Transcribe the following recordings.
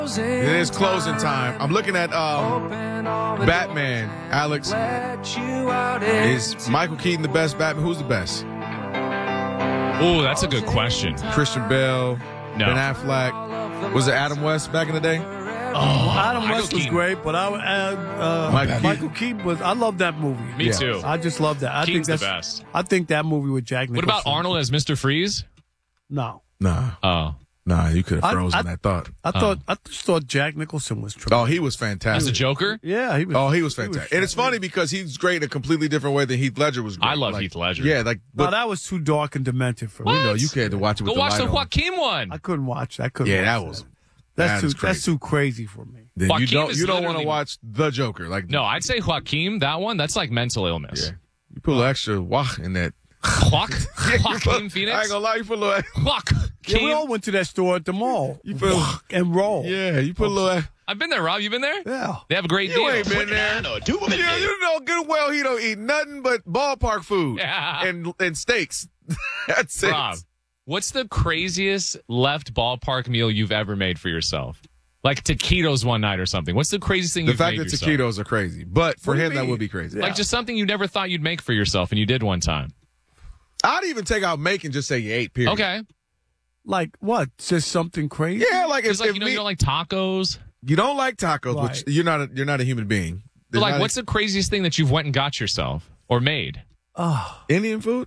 It is closing time. I'm looking at Batman, Alex. Is Michael Keaton the best Batman? Who's the best? Oh, that's a good question. Christian Bale, No. Ben Affleck. Was it Adam West back in the day? Adam West was great, but I would add Michael Keaton was. I love that movie. Me too. I just love that. I Keaton's think the that's best. I think that movie with Jack Nicholson. What about Arnold as Mr. Freeze? No. Nah. Oh, You could have frozen that thought. I just thought Jack Nicholson was tremendous. Oh, he was fantastic. as a Joker? Yeah, he was. Oh, he was fantastic. And it's funny because he's great in a completely different way than Heath Ledger was great. I love Heath Ledger. Yeah, No, but that was too dark and demented for me. we know you had to watch it with Go the watch light the on. Joaquin one. I couldn't watch that. Yeah, that was That's too crazy for me. Then Joaquin you is don't want to literally- watch The Joker. No, I'd say Joaquin, that one, that's like mental illness. Yeah. You put a little extra wah in that. Joaquin Phoenix? I ain't gonna lie, you put a little. Joaquin. Yeah, we all went to that store at the mall. You put and roll. Yeah, you put a little. I've been there, Rob. You been there? Yeah. They have a great You deal. ain't been there. Yeah, you know good well he don't eat nothing but ballpark food Yeah. and steaks. That's it. Rob, what's the craziest left ballpark meal you've ever made for yourself? Like taquitos one night or something. What's the craziest thing The you've fact made that yourself? taquitos are crazy, but for What do you him that mean? would be crazy. Yeah. Like just something you never thought you'd make for yourself and you did one time. I'd even take out make and just say you ate. Period. Okay. Like what? Just something crazy? Yeah, like It's if, like, if you know, me, you don't like tacos. you don't like tacos, Right. which you're not a human being. But There's like, not what's the craziest thing that you've went and got yourself or made? Indian food?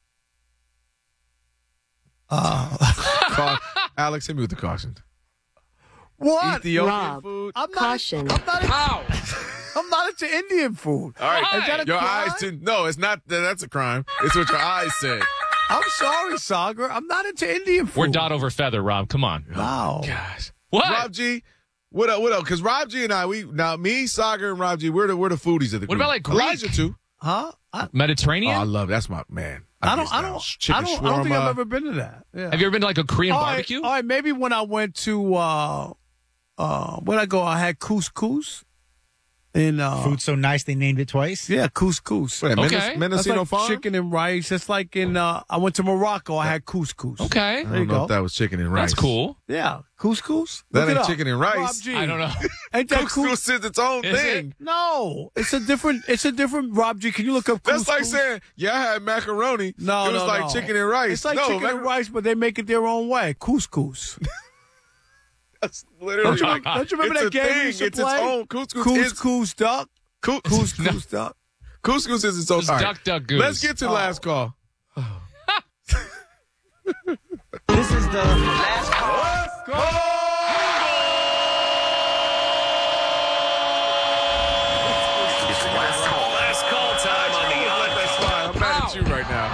Alex, hit me with the caution. What? Ethiopian Rob, food. I'm not, caution. I'm not into Indian food. All right, Why? Is that a your crime? eyes. No, it's not. That's a crime. It's what your eyes said. I'm sorry, Sagar. I'm not into Indian food. We're dot over feather, Rob. Come on. Wow. Gosh. What? Rob G, what up? Because Rob G and I, me, Sagar, and Rob G, we're the foodies of the group. What about, like, Greek? Elijah too? Huh? Oh, Mediterranean? I love that's my man. I don't Chicken think I've shawarma. ever been to that. Yeah. Have you ever been to like a Korean All right, barbecue? all right, maybe when I went to where'd I go? I had couscous in Food so nice they named it twice. yeah, couscous. Wait, Okay. That's Mendocino like Farm? chicken and rice. That's like in I went to Morocco. I had couscous. Okay. I There you don't know go. if that was chicken and rice. That's cool. Yeah, couscous. That Look it ain't up. chicken and rice. Rob G. I don't know. Ain't that Couscous is its own Is thing. it? No, it's a different. Rob G, can you look up couscous? That's like saying, I had macaroni. No, it was no, like no. chicken and rice. It's like no, chicken and rice, but they make it their own way. Couscous. That's literally Don't you remember it's that a game thing. we used to It's play? its own. Couscous duck. Couscous duck. Couscous is its own. It's All right. duck, duck, goose. Let's get to the last call. This is the last Last call time on the Let that slide. I'm mad at you right now.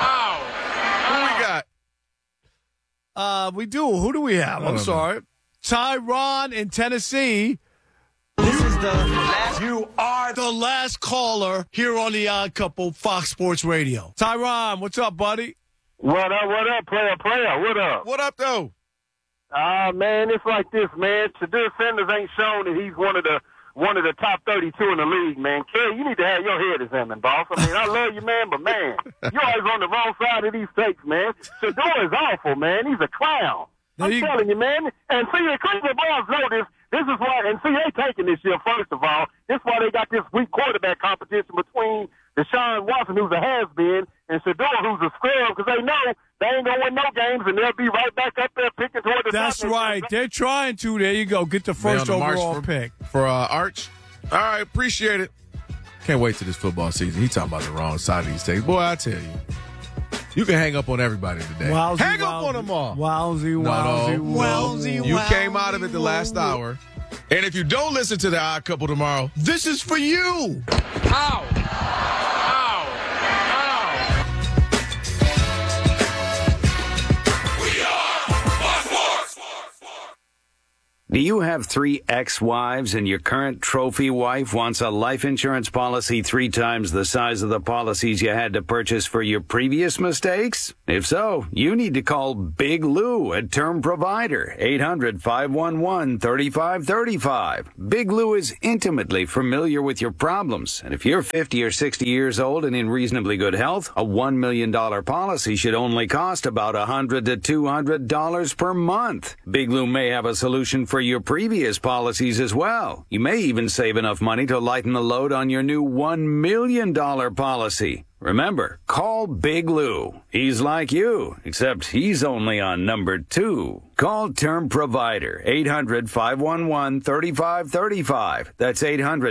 Who we got? We do. Who do we have? I'm know. sorry. Tyron in Tennessee. This is the last. You are the last caller here on the Odd Couple Fox Sports Radio. Tyron, what's up, buddy? What up, player, what up? What up, though? Man, it's like this, man. Shadur Sanders ain't shown that he's one of the top 32 in the league, man. Kerry, you need to have your head examined, boss. I mean, I love you, man, but, man, you're always on the wrong side of these takes, man. Shadur is awful, man. He's a clown. I'm telling you, man. And see, the Cleveland Browns know this. This is why, and see, they taking this year, first of all. This is why they got this weak quarterback competition between Deshaun Watson, who's a has-been, and Shador, who's a scrub, because they know they ain't going to win no games, and they'll be right back up there picking toward the That's top. right. They're trying to. There you go. Get the They first on the march overall pick. for Arch. All right, appreciate it. Can't wait till this football season. He talking about the wrong side of these takes. Boy, I tell you. You can hang up on everybody today. Wowsy, hang up wowsy. on them all. Wowsy, No, wowsy, no. wowsy. You came out of it the last hour. And if you don't listen to the Odd Couple tomorrow, This is for you. Ow! Ow! Do you have 3 ex-wives and your current trophy wife wants a life insurance policy 3 times the size of the policies you had to purchase for your previous mistakes? If so, you need to call Big Lou at Term Provider, 800-511-3535. Big Lou is intimately familiar with your problems, and if you're 50 or 60 years old and in reasonably good health, a $1 million policy should only cost about $100 to $200 per month. Big Lou may have a solution for for your previous policies as well. You may even save enough money to lighten the load on your new $1 million policy. Remember, call Big Lou. He's like you, except he's only on number 2. Call Term Provider, 800-511-3535. That's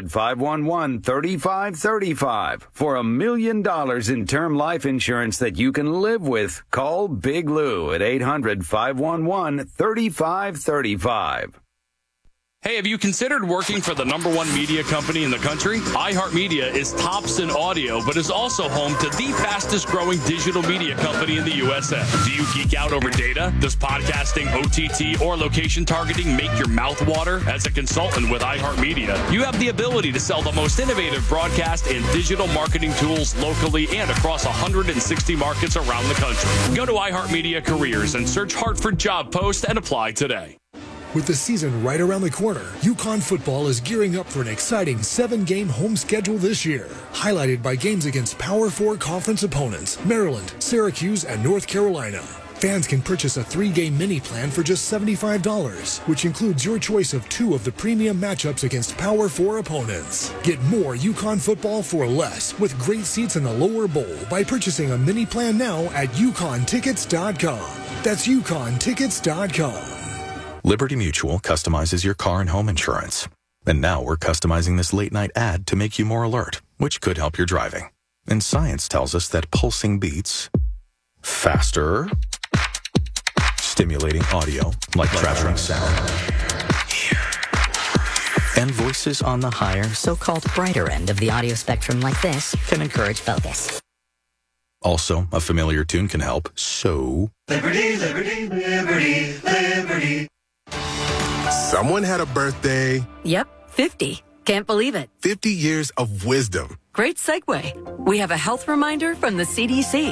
800-511-3535. For $1 million in term life insurance that you can live with, call Big Lou at 800-511-3535. Hey, have you considered working for the #1 media company in the country? iHeartMedia is tops in audio, but is also home to the fastest growing digital media company in the USA. Do you geek out over data? Does podcasting, OTT, or location targeting make your mouth water? As a consultant with iHeartMedia, you have the ability to sell the most innovative broadcast and digital marketing tools locally and across 160 markets around the country. Go to iHeartMedia Careers and search Hartford job post and apply today. With the season right around the corner, UConn football is gearing up for an exciting 7-game home schedule this year, highlighted by games against Power 4 conference opponents, Maryland, Syracuse, and North Carolina. Fans can purchase a 3-game mini plan for just $75, which includes your choice of 2 of the premium matchups against Power 4 opponents. Get more UConn football for less with great seats in the lower bowl by purchasing a mini plan now at UConnTickets.com. That's UConnTickets.com. Liberty Mutual customizes your car and home insurance. And now we're customizing this late-night ad to make you more alert, which could help your driving. And science tells us that pulsing beats faster, stimulating audio like treasuring sound, and voices on the higher, so-called brighter end of the audio spectrum like this can encourage focus. Also, a familiar tune can help, so... Liberty, liberty, liberty, liberty. Someone had a birthday. Yep, 50. Can't believe it. 50 years of wisdom. Great segue. We have a health reminder from the CDC.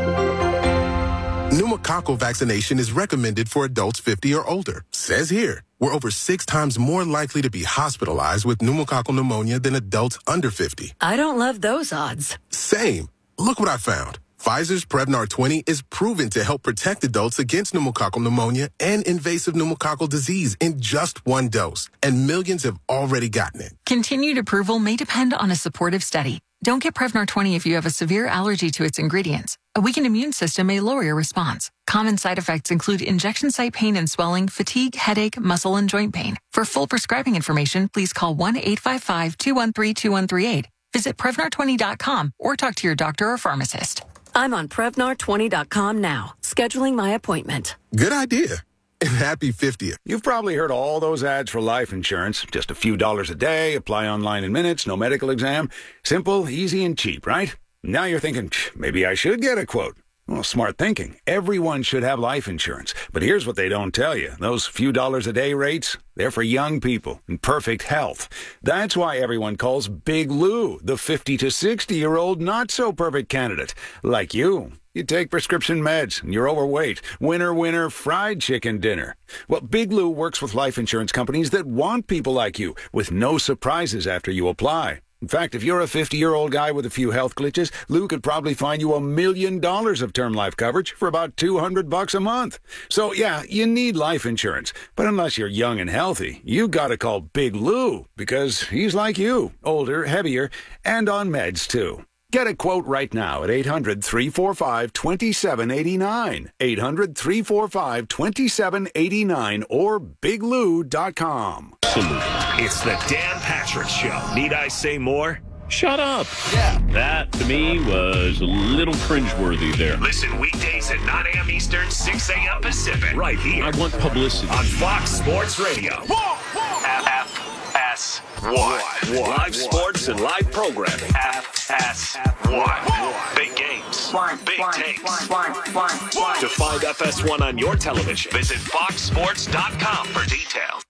Pneumococcal vaccination is recommended for adults 50 or older. Says here, we're over 6 times more likely to be hospitalized with pneumococcal pneumonia than adults under 50. I don't love those odds. Same. Look what I found. Pfizer's Prevnar 20 is proven to help protect adults against pneumococcal pneumonia and invasive pneumococcal disease in just 1 dose. And millions have already gotten it. Continued approval may depend on a supportive study. Don't get Prevnar 20 if you have a severe allergy to its ingredients. A weakened immune system may lower your response. Common side effects include injection site pain and swelling, fatigue, headache, muscle, and joint pain. For full prescribing information, please call 1-855-213-2138. Visit Prevnar20.com or talk to your doctor or pharmacist. I'm on Prevnar20.com now, scheduling my appointment. Good idea. And happy 50th. You've probably heard all those ads for life insurance. Just a few dollars a day, apply online in minutes, no medical exam. Simple, easy, and cheap, right? Now you're thinking, maybe I should get a quote. Well, smart thinking. Everyone should have life insurance. But here's what they don't tell you. Those few dollars a day rates, they're for young people in perfect health. That's why everyone calls Big Lou the 50 to 60-year-old not-so-perfect candidate. Like you. You take prescription meds, and you're overweight. Winner, winner, fried chicken dinner. Well, Big Lou works with life insurance companies that want people like you, with no surprises after you apply. In fact, if you're a 50-year-old guy with a few health glitches, Lou could probably find you $1 million of term life coverage for about $200 a month. So, yeah, you need life insurance. But unless you're young and healthy, you gotta call Big Lou, because he's like you, older, heavier, and on meds, too. Get a quote right now at 800-345-2789, 800-345-2789, or biglou.com. It's the Dan Patrick Show. Need I say more? Shut up. Yeah. That, to me, was a little cringeworthy there. Listen weekdays at 9 a.m. Eastern, 6 a.m. Pacific. Right here. I want publicity. On Fox Sports Radio. FS1. Live sports and live programming. FS1. Big games. Big takes. To find FS1 on your television, visit foxsports.com for details.